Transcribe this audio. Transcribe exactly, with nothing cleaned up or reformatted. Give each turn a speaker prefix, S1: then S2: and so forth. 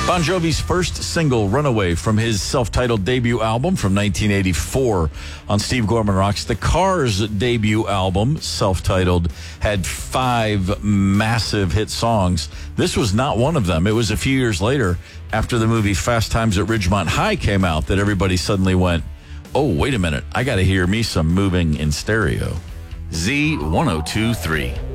S1: Bon Jovi's first single, Runaway, from his self-titled debut album from nineteen eighty-four on Steve Gorman Rocks. The Cars' debut album, self-titled, had five massive hit songs. This was not one of them. It was a few years later, after the movie Fast Times at Ridgemont High came out, that everybody suddenly went, oh, wait a minute, I got to hear me some Moving in Stereo. Z ten twenty-three.